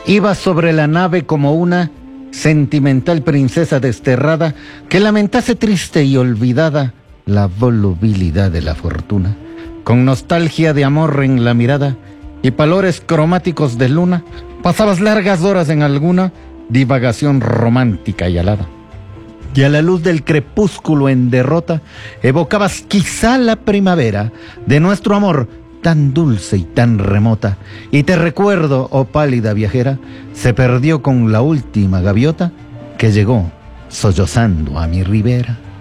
Iba sobre la nave como una sentimental princesa desterrada que lamentase triste y olvidada la volubilidad de la fortuna. Con nostalgia de amor en la mirada y palores cromáticos de luna, pasabas largas horas en alguna divagación romántica y alada. Y a la luz del crepúsculo en derrota, evocabas quizá la primavera de nuestro amor tan dulce y tan remota. Y te recuerdo, oh pálida viajera, se perdió con la última gaviota que llegó sollozando a mi ribera.